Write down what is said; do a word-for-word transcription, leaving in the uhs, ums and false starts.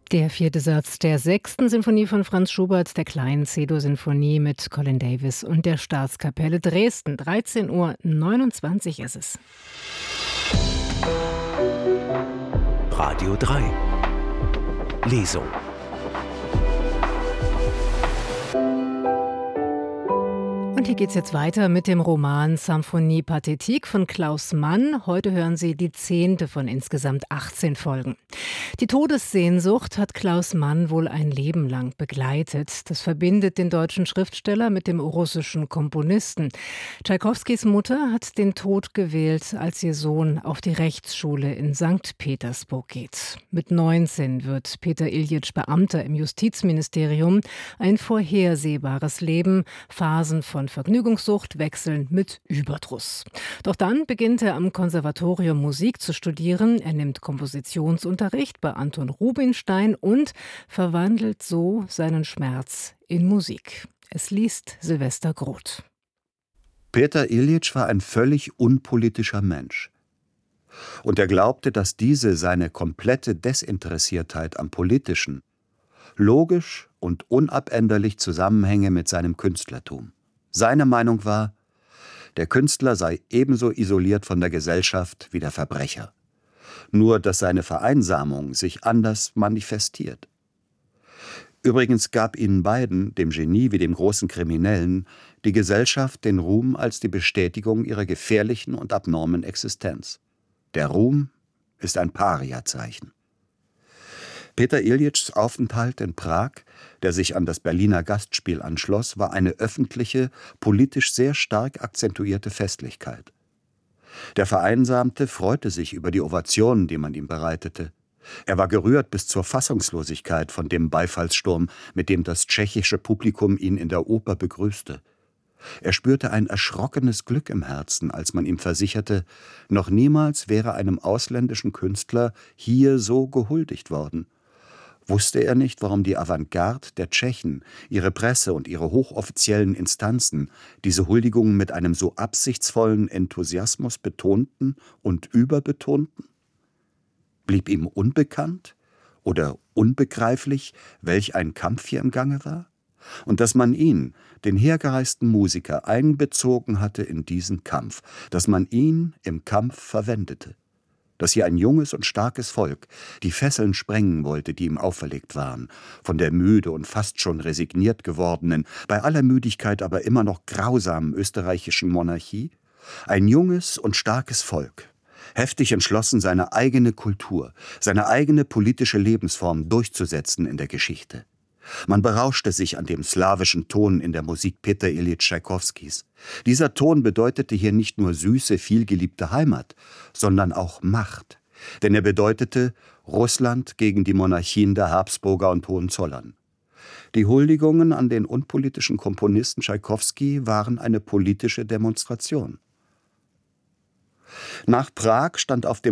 Der vierte Satz der sechsten Sinfonie von Franz Schubert, der kleinen C-Dur-Sinfonie mit Colin Davis und der Staatskapelle Dresden. dreizehn Uhr neunundzwanzig ist es. Radio drei. Lesung. Und hier geht's jetzt weiter mit dem Roman Symphonie Pathétique von Klaus Mann. Heute hören Sie die zehnte von insgesamt achtzehn Folgen. Die Todessehnsucht hat Klaus Mann wohl ein Leben lang begleitet. Das verbindet den deutschen Schriftsteller mit dem russischen Komponisten. Tschaikowskis Mutter hat den Tod gewählt, als ihr Sohn auf die Rechtsschule in Sankt Petersburg geht. Mit neunzehn wird Peter Iljitsch Beamter im Justizministerium. Ein vorhersehbares Leben, Phasen von Vergnügungssucht wechseln mit Überdruss. Doch dann beginnt er am Konservatorium Musik zu studieren. Er nimmt Kompositionsunterricht bei Anton Rubinstein und verwandelt so seinen Schmerz in Musik. Es liest Silvester Groth. Peter Iljitsch war ein völlig unpolitischer Mensch. Und er glaubte, dass diese seine komplette Desinteressiertheit am Politischen logisch und unabänderlich zusammenhänge mit seinem Künstlertum. Seine Meinung war, der Künstler sei ebenso isoliert von der Gesellschaft wie der Verbrecher. Nur, dass seine Vereinsamung sich anders manifestiert. Übrigens gab ihnen beiden, dem Genie wie dem großen Kriminellen, die Gesellschaft den Ruhm als die Bestätigung ihrer gefährlichen und abnormen Existenz. Der Ruhm ist ein Pariazeichen. Peter Iljitschs Aufenthalt in Prag, der sich an das Berliner Gastspiel anschloss, war eine öffentliche, politisch sehr stark akzentuierte Festlichkeit. Der Vereinsamte freute sich über die Ovationen, die man ihm bereitete. Er war gerührt bis zur Fassungslosigkeit von dem Beifallssturm, mit dem das tschechische Publikum ihn in der Oper begrüßte. Er spürte ein erschrockenes Glück im Herzen, als man ihm versicherte, noch niemals wäre einem ausländischen Künstler hier so gehuldigt worden. Wusste er nicht, warum die Avantgarde der Tschechen, ihre Presse und ihre hochoffiziellen Instanzen diese Huldigungen mit einem so absichtsvollen Enthusiasmus betonten und überbetonten? Blieb ihm unbekannt oder unbegreiflich, welch ein Kampf hier im Gange war? Und dass man ihn, den hergereisten Musiker, einbezogen hatte in diesen Kampf, dass man ihn im Kampf verwendete. Dass hier ein junges und starkes Volk die Fesseln sprengen wollte, die ihm auferlegt waren, von der müde und fast schon resigniert gewordenen, bei aller Müdigkeit aber immer noch grausamen österreichischen Monarchie, ein junges und starkes Volk, heftig entschlossen, seine eigene Kultur, seine eigene politische Lebensform durchzusetzen in der Geschichte. Man berauschte sich an dem slawischen Ton in der Musik Peter Iljitsch Tschaikowskis. Dieser Ton bedeutete hier nicht nur süße, vielgeliebte Heimat, sondern auch Macht. Denn er bedeutete Russland gegen die Monarchien der Habsburger und Hohenzollern. Die Huldigungen an den unpolitischen Komponisten Tschaikowski waren eine politische Demonstration. Nach Prag stand auf dem